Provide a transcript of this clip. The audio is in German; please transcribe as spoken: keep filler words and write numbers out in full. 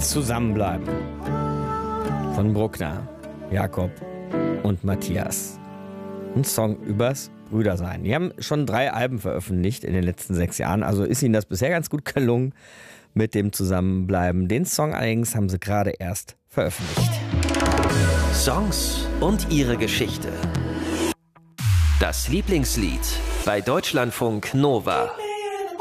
Zusammenbleiben. Von Bruckner, Jakob und Matthias. Ein Song übers Brüdersein. Die haben schon drei Alben veröffentlicht in den letzten sechs Jahren. Also ist ihnen das bisher ganz gut gelungen mit dem Zusammenbleiben. Den Song allerdings haben sie gerade erst veröffentlicht. Songs und ihre Geschichte. Das Lieblingslied bei Deutschlandfunk Nova.